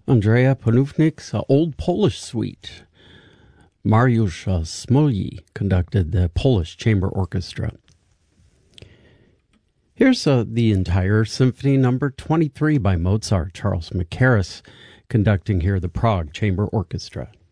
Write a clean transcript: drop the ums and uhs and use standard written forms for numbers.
Andrea Panufnik's Old Polish Suite. Mariusz Smolny conducted the Polish Chamber Orchestra. Here's the entire Symphony Number 23 by Mozart. Charles Mackerras conducting here the Prague Chamber Orchestra.